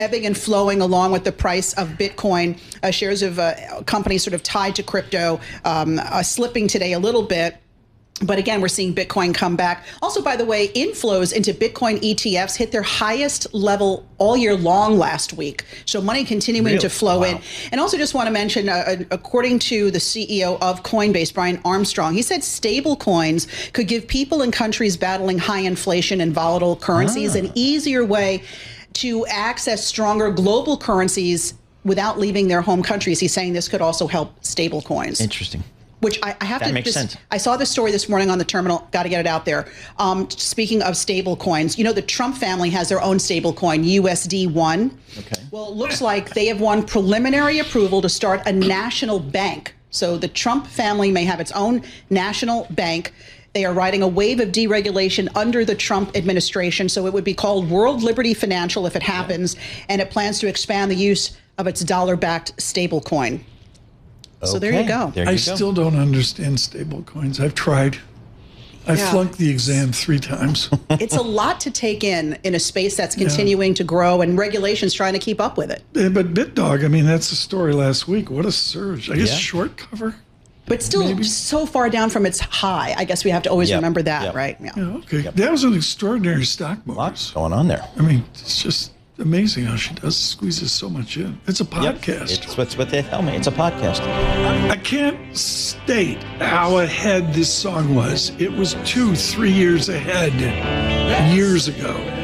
ebbing and flowing along with the price of Bitcoin. Shares of companies sort of tied to crypto slipping today a little bit. But again, we're seeing Bitcoin come back. Also, by the way, inflows into Bitcoin ETFs hit their highest level all year long last week. So money continuing to flow in. And also just want to mention, according to the CEO of Coinbase, Brian Armstrong, he said stable coins could give people in countries battling high inflation and volatile currencies an easier way to access stronger global currencies without leaving their home countries. He's saying this could also help stable coins. Interesting. Which I have that to. Makes sense. I saw this story this morning on the terminal. Got to get it out there. Speaking of stable coins, you know, the Trump family has their own stable coin, USD1. Okay. Well, it looks like they have won preliminary approval to start a national bank. So the Trump family may have its own national bank. They are riding a wave of deregulation under the Trump administration. So it would be called World Liberty Financial if it happens, and it plans to expand the use of its dollar-backed stable coin. So there you go. I still don't understand stable coins. I've tried. I flunked the exam 3 times. It's a lot to take in a space that's continuing to grow and regulations trying to keep up with it. But BitDog, I mean, that's the story last week. What a surge. I guess short cover. But still so far down from its high. I guess we have to always remember that, right? Yeah, okay. That was an extraordinary stock move. Lots going on there. I mean, it's just amazing how she squeezes so much in. It's a podcast. It's what they tell me. It's a podcast. I can't state how ahead this song was. It was 2-3 years ahead years ago.